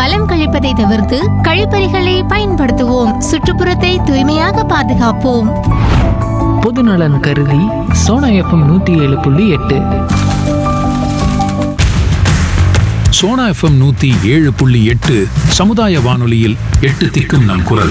மலம் கழிப்பதை தவிர்த்து கழிப்பறைகளை பயன்படுத்துவோம். சுற்றுப்புறத்தை தூய்மையாக பாதுகாப்போம். பொதுநலன் கருதி சோனா எஃப்எம் 107.8. சோனா எஃப்எம் 107.8 சமுதாய வானொலியில் 8 திக்கும் நம் குரல்.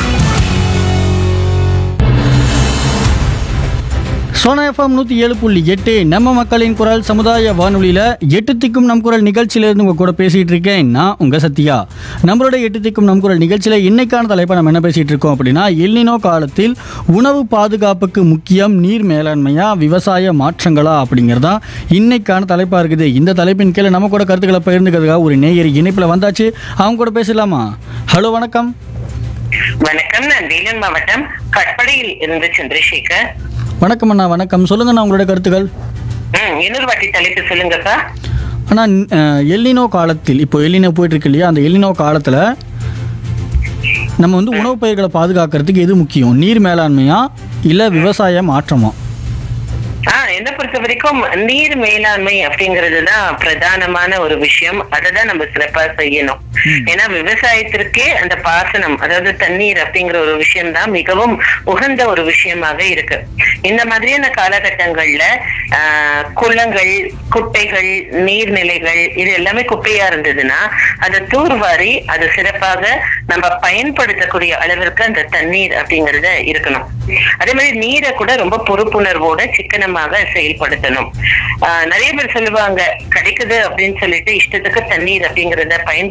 சோனா எஃப்எம் 107.8 நம்ம மக்களின் குரல் சமுதாய வானொலியில் 8 திக்கும் நம் குரல் நிகழ்ச்சியிலேருந்து உங்கள் கூட பேசிகிட்டு இருக்கேன். நான் உங்கள் சத்யா. நம்மளோட 8 திக்கும் நம் குரல் நிகழ்ச்சியில் இன்னைக்கான தலைப்பை நம்ம என்ன பேசிகிட்டு இருக்கோம் அப்படின்னா, எல்னினோ காலத்தில் உணவு பாதுகாப்புக்கு முக்கியம் நீர் மேலாண்மையா விவசாய மாற்றங்களா அப்படிங்கிறதா இன்னைக்கான தலைப்பாக இருக்குது. இந்த தலைப்பின் கீழே நம்ம கூட கருத்துக்களை பகிர்ந்துக்கிறதுக்காக ஒரு நேயர் இணைப்பில் வந்தாச்சு. அவங்க கூட பேசலாமா? ஹலோ, வணக்கம். வணக்கம். நான் வேலூர் மாவட்டம் கட்படியில் இருந்து சந்திரசேகர். வணக்கம் அண்ணா. வணக்கம். சொல்லுங்கண்ணா உங்களோட கருத்துக்கள். இன்னொரு வாட்டி தலைப்பு சொல்லுங்கப்பா. ஆனால் எல்னினோ காலத்தில், இப்போ எல்னினோ போயிட்டு இருக்கு இல்லையா, அந்த எல்னினோ காலத்தில் நம்ம வந்து உணவு பயிர்களை பாதுகாக்கிறதுக்கு எது முக்கியம்? நீர் மேலாண்மையா இல்லை விவசாய மாற்றமா? என்ன பொறுத்த வரைக்கும் நீர் மேலாண்மை அப்படிங்கறதுதான் பிரதானமான ஒரு விஷயம். அததான் நம்ம சிறப்பா செய்யணும். ஏன்னா விவசாயத்திற்கே அந்த பாசனம், அதாவது தண்ணீர் அப்படிங்கிற ஒரு விஷயம் தான் மிகவும் உகந்த ஒரு விஷயமாக இருக்கு. இந்த மாதிரியான காலகட்டங்கள்ல குளங்கள், குட்டைகள், நீர்நிலைகள் இது எல்லாமே குப்பையா இருந்ததுன்னா அதை தூர்வாரி அது சிறப்பாக நம்ம பயன்படுத்தக்கூடிய அளவிற்கு அந்த தண்ணீர் அப்படிங்கறத இருக்கணும். அதே மாதிரி நீரை கூட ரொம்ப பொறுப்புணர்வோட சிக்கனமாக செயல்படுத்தணும். நிறைய பேர் சொல்லுவாங்க, கிடைக்குது அப்படின்னு சொல்லிட்டு இஷ்டத்துக்கு தண்ணீர் அப்படிங்கறத